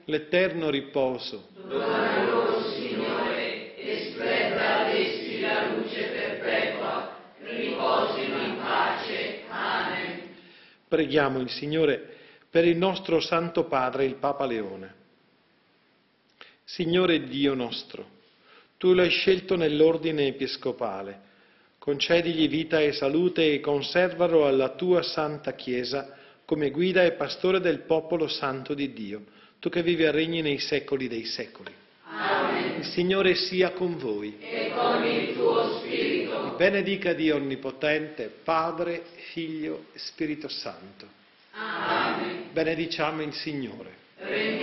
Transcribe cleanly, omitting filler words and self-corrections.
l'eterno riposo. Dona loro, Signore, e splenda ad essi la luce perpetua, riposino in pace. Amen. Preghiamo il Signore per il nostro Santo Padre, il Papa Leone. Signore Dio nostro, Tu l'hai scelto nell'ordine episcopale, concedigli vita e salute e conservalo alla Tua Santa Chiesa come guida e pastore del popolo santo di Dio, Tu che vivi e regni nei secoli dei secoli. Amen. Il Signore sia con voi. E con il tuo spirito. Vi benedica Dio Onnipotente, Padre, Figlio e Spirito Santo. Amen. Benediciamo il Signore.